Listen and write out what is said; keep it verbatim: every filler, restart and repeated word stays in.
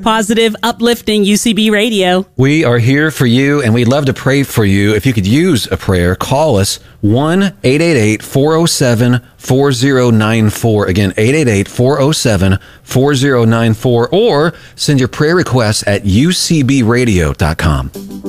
positive, uplifting U C B radio. We are here for you, and we'd love to pray for you. If you could use a prayer, call us one eight eight eight, four oh seven, four oh nine four. Again, eight eight eight, four oh seven, four oh nine four, or send your prayer requests at u c b radio dot com.